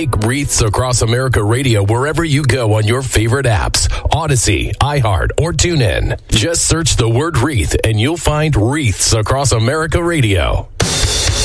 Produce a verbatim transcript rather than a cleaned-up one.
Take Wreaths Across America Radio wherever you go on your favorite apps, Odyssey, iHeart, or TuneIn. Just search the word wreath and you'll find Wreaths Across America Radio.